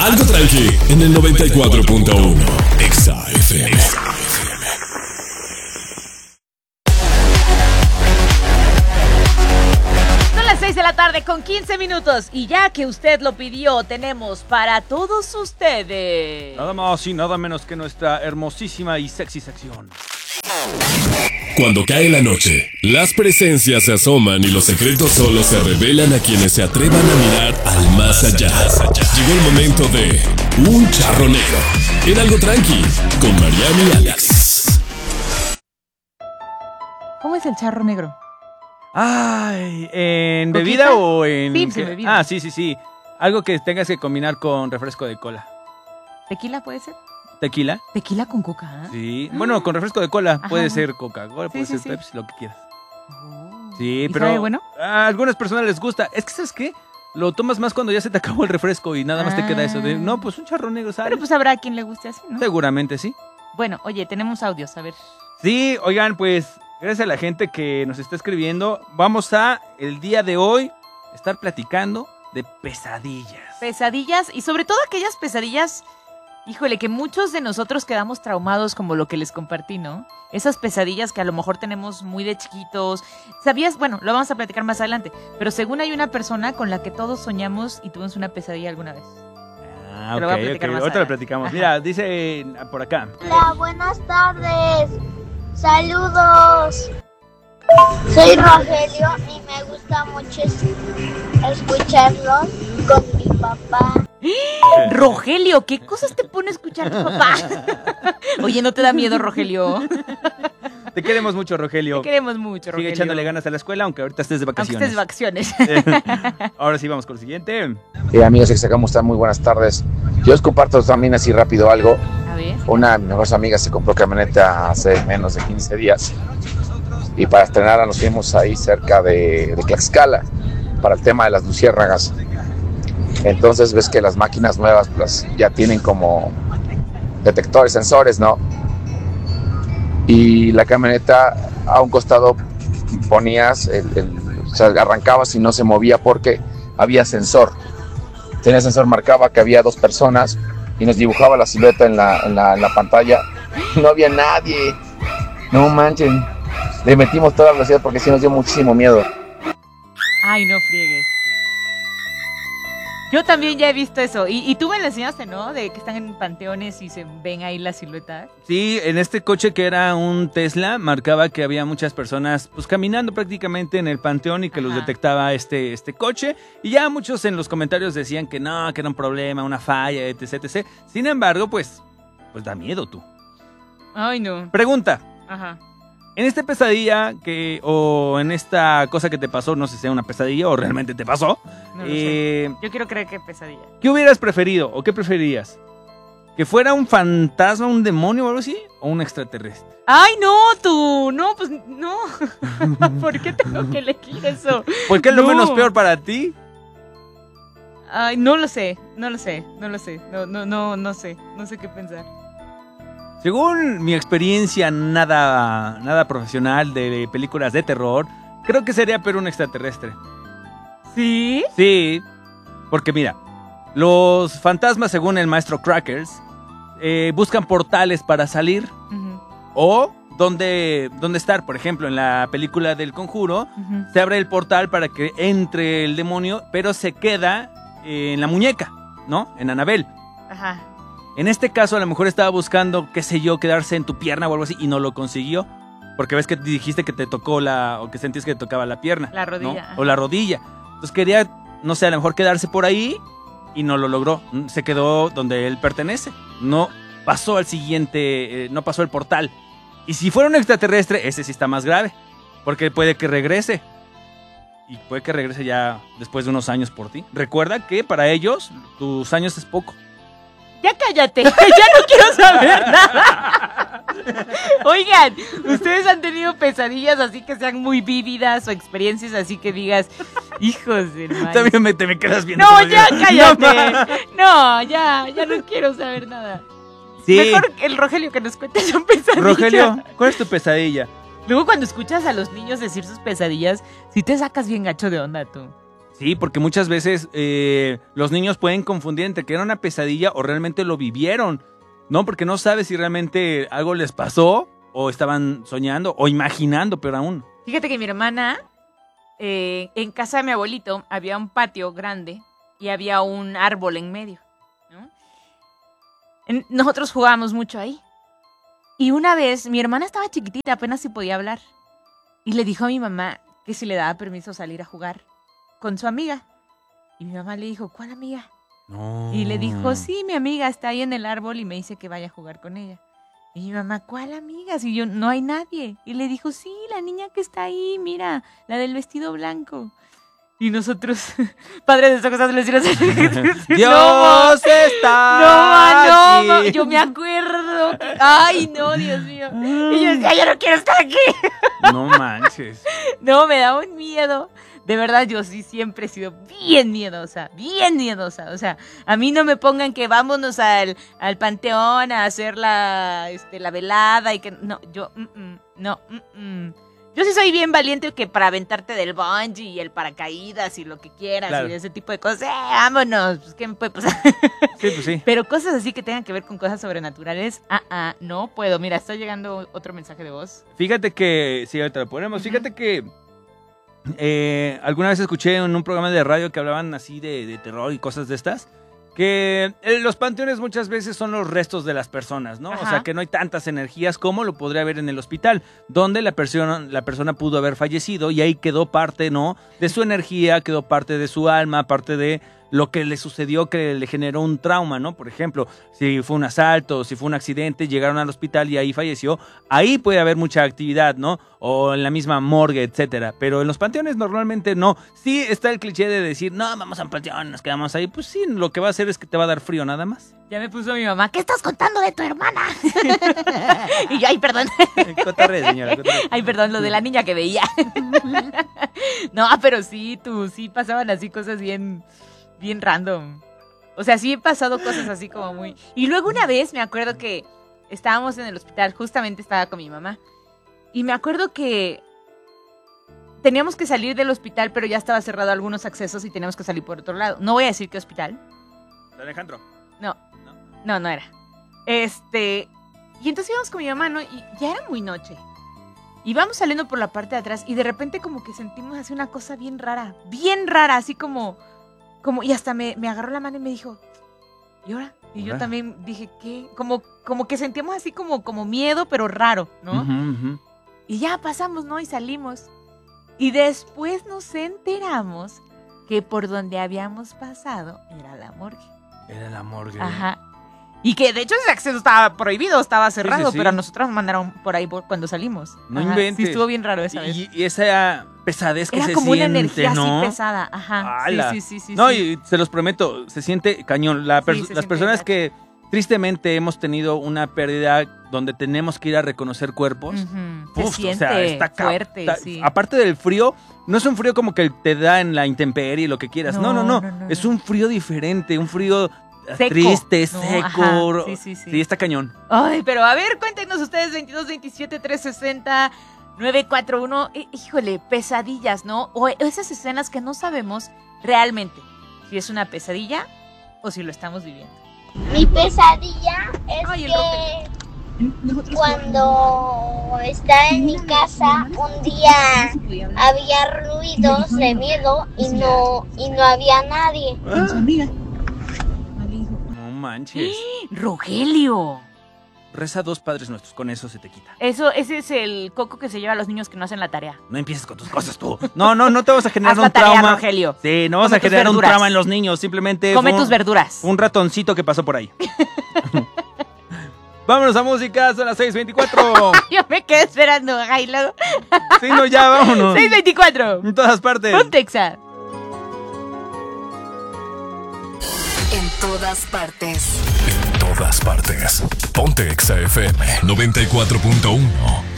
Algo tranqui en el 94.1 Exa FM. Son las 6 de la tarde con 15 minutos y ya que usted lo pidió, tenemos para todos ustedes nada más y nada menos que nuestra hermosísima y sexy sección. Cuando cae la noche, las presencias se asoman y los secretos solo se revelan a quienes se atrevan a mirar al más allá. Llegó el momento de Un Charro Negro en Algo Tranqui con Mariana y Alex. ¿Cómo es el charro negro? Ay, ¿en ¿Coquita? bebida o en...? Sí, en bebida. Ah, sí. Algo que tengas que combinar con refresco de cola. ¿Tequila puede ser? ¿Tequila? ¿Tequila con coca? Sí. Bueno, con refresco de cola. Ajá. Puede ser Coca-Cola, puede Sí, ser sí. Pepsi, lo que quieras. Oh. Sí, ¿Y pero sabe bueno? a algunas personas les gusta. Es que, ¿sabes qué? Lo tomas más cuando ya se te acabó el refresco y nada más te queda eso de... No, pues un charro negro, ¿sabes? Pero pues habrá quien le guste así, ¿no? Seguramente sí. Bueno, oye, tenemos audios, a ver. Sí, oigan, pues gracias a la gente que nos está escribiendo, vamos a el día de hoy estar platicando de pesadillas. Pesadillas y sobre todo aquellas pesadillas, híjole, que muchos de nosotros quedamos traumados como lo que les compartí, ¿no? Esas pesadillas que a lo mejor tenemos muy de chiquitos. ¿Sabías? Bueno, lo vamos a platicar más adelante, pero según hay una persona con la que todos soñamos y tuvimos una pesadilla alguna vez. Ah, Te lo ok, voy a platicar más ahorita lo adelante. platicamos. Ajá. Mira, dice por acá. Hola, buenas tardes. Saludos. Soy Rogelio y me gusta mucho escucharlos con mi papá. Rogelio, ¿qué cosas te pone a escuchar tu papá? Oye, ¿no te da miedo, Rogelio? Te queremos mucho, Rogelio. Te queremos mucho, Rogelio. Sigue echándole ganas a la escuela, aunque ahorita estés de Aunque vacaciones. estés de vacaciones. Ahora sí, vamos con el siguiente. Amigos, ¿cómo están? Muy buenas tardes. Yo os comparto también así rápido algo. A ver. Una de mis mejores amigas se compró camioneta hace menos de 15 días. Y para estrenarla nos fuimos ahí cerca de Tlaxcala para el tema de las luciérnagas. Entonces ves que las máquinas nuevas pues, ya tienen como detectores, sensores, ¿no? Y la camioneta a un costado ponías, o sea, arrancabas y no se movía porque había sensor. Tenía sensor, marcaba que había dos personas y nos dibujaba la silueta en la pantalla. No había nadie. No manchen. Le metimos toda la velocidad porque sí nos dio muchísimo miedo. Ay, no friegues. Yo también ya he visto eso. Y tú me lo enseñaste, ¿no? De que están en panteones y se ven ahí la silueta. Sí, en este coche que era un Tesla, marcaba que había muchas personas pues caminando prácticamente en el panteón y que los Ajá. detectaba este coche. Y ya muchos en los comentarios decían que no, que era un problema, una falla, etc. Sin embargo, pues da miedo tú. Ay, no. Pregunta. Ajá. En esta pesadilla o en esta cosa que te pasó, no sé si sea una pesadilla o realmente te pasó, No lo sé. Yo quiero creer que pesadilla. ¿qué hubieras preferido o qué preferirías? ¿Que fuera un fantasma, un demonio o algo así? ¿O un extraterrestre? Ay, no, tú. No, pues no. ¿Por qué tengo que elegir eso? ¿Por qué es lo No. menos peor para ti? Ay, no lo sé. No sé. No sé. No sé qué pensar. Según mi experiencia nada profesional de películas de terror, creo que sería pero un extraterrestre. ¿Sí? Sí, porque mira, los fantasmas, según el maestro Crackers, buscan portales para salir Ujú, o dónde estar. Por ejemplo, en la película del Conjuro, ujú. se abre el portal para que entre el demonio, pero se queda en la muñeca, ¿no? En Annabelle. Ajá. En este caso, a lo mejor estaba buscando, qué sé yo, quedarse en tu pierna o algo así y no lo consiguió. Porque ves que dijiste que te tocó o que sentías que te tocaba la pierna. La rodilla, ¿no? ajá. O la rodilla. Entonces quería, no sé, a lo mejor quedarse por ahí y no lo logró. Se quedó donde él pertenece. No pasó al siguiente, no pasó el portal. Y si fuera un extraterrestre, ese sí está más grave. Porque puede que regrese. Y puede que regrese ya después de unos años por ti. Recuerda que para ellos, tus años es poco. Ya cállate, ya no quiero saber nada. Oigan, ¿ustedes han tenido pesadillas así que sean muy vívidas o experiencias así que digas, hijos de maíz? También te me quedas viendo. No, como ya yo. cállate. No, ya no quiero saber nada. Sí. Mejor el Rogelio que nos cuente su pesadilla. Rogelio, ¿cuál es tu pesadilla? Luego cuando escuchas a los niños decir sus pesadillas, si te sacas bien gacho de onda tú. Sí, porque muchas veces los niños pueden confundir entre que era una pesadilla o realmente lo vivieron, ¿no? Porque no sabes si realmente algo les pasó o estaban soñando o imaginando, pero aún. Fíjate que mi hermana, en casa de mi abuelito, había un patio grande y había un árbol en medio, ¿no? Nosotros jugábamos mucho ahí. Y una vez, mi hermana estaba chiquitita, apenas si podía hablar. Y le dijo a mi mamá que si le daba permiso salir a jugar con su amiga. Y mi mamá le dijo, ¿cuál amiga? No. Y le dijo, sí, mi amiga está ahí en el árbol y me dice que vaya a jugar con ella. Y mi mamá, ¿cuál amiga? Si yo, no hay nadie. Y le dijo, sí, la niña que está ahí, mira, la del vestido blanco. Y nosotros, padres de estas cosas, les decimos, ¡Dios está aquí! Yo me acuerdo. Ay, no, Dios mío. Y yo decía, yo no quiero estar aquí. No manches. No, me da un miedo. De verdad, yo sí siempre he sido bien miedosa. O sea, a mí no me pongan que vámonos al panteón a hacer la velada y que... No, yo... Yo sí soy bien valiente que para aventarte del bungee y el paracaídas y lo que quieras, claro, y ese tipo de cosas. Vámonos, pues, ¿qué me puede pasar? Sí, pues sí. Pero cosas así que tengan que ver con cosas sobrenaturales, no puedo. Mira, está llegando otro mensaje de voz. Fíjate que, sí, ahorita lo ponemos. Fíjate que alguna vez escuché en un programa de radio que hablaban así de terror y cosas de estas, que los panteones muchas veces son los restos de las personas, ¿no? Ajá. O sea, que no hay tantas energías como lo podría haber en el hospital, donde la persona pudo haber fallecido y ahí quedó parte, ¿no?, de su energía, quedó parte de su alma, parte de lo que le sucedió, que le generó un trauma, ¿no? Por ejemplo, si fue un asalto, si fue un accidente, llegaron al hospital y ahí falleció, ahí puede haber mucha actividad, ¿no? O en la misma morgue, etcétera. Pero en los panteones normalmente no. Sí está el cliché de decir, no, vamos a un panteón, nos quedamos ahí. Pues sí, lo que va a hacer es que te va a dar frío nada más. Ya me puso mi mamá, ¿qué estás contando de tu hermana? Y yo, ay, perdón. Cotorre, señora, cotorre. Ay, perdón, lo de la niña que veía. No, pero sí, sí pasaban así cosas bien random. O sea, sí he pasado cosas así como muy... Y luego una vez me acuerdo que estábamos en el hospital, justamente estaba con mi mamá. Y me acuerdo que teníamos que salir del hospital, pero ya estaba cerrado algunos accesos y teníamos que salir por otro lado. No voy a decir qué hospital. Alejandro. No era. Y entonces íbamos con mi mamá, ¿no? Y ya era muy noche. Y vamos saliendo por la parte de atrás y de repente como que sentimos así una cosa bien rara, así como y hasta me agarró la mano y me dijo, ¿y ahora? Y yo también dije, ¿qué? Como que sentíamos así como miedo, pero raro, ¿no? Uh-huh. Y ya pasamos, ¿no? Y salimos. Y después nos enteramos que por donde habíamos pasado era la morgue. Era la morgue. Ajá. Y que de hecho ese acceso estaba prohibido, estaba cerrado, sí. Pero a nosotros nos mandaron por ahí cuando salimos. No inventes. Sí, estuvo bien raro esa vez. Y esa pesadez que era se como siente, una energía ¿no? así pesada. Ajá. ¡Hala! Sí. No, y se los prometo, se siente cañón. Las personas que tristemente hemos tenido una pérdida donde tenemos que ir a reconocer cuerpos. Uh-huh. Se siente, o sea, está fuerte, sí. Aparte del frío, no es un frío como que te da en la intemperie, lo que quieras. No. Es un frío diferente, un frío... Seco. Triste, seco. Sí. Sí, está cañón. Ay, pero a ver, cuéntenos ustedes, 22, 27, 360, 941. Híjole, pesadillas, ¿no? O esas escenas que no sabemos realmente si es una pesadilla o si lo estamos viviendo. Mi pesadilla es que cuando estaba en mi casa, un día había ruidos de miedo y no había nadie. Manches. Rogelio. Reza 2 Padres Nuestros, con eso se te quita. Ese es el coco que se lleva a los niños que no hacen la tarea. No empieces con tus cosas tú. No te vas a generar un trauma. Tarea, Rogelio. Sí, no vas a generar un trauma en los niños, simplemente... Come tus verduras. Un ratoncito que pasó por ahí. Vámonos a música, son las 6:24. Yo me quedé esperando, Jailo. Sí, no, ya, vámonos. 6:24. En todas partes. Ponte Exa. En todas partes. En todas partes. Ponte Exa FM 94.1.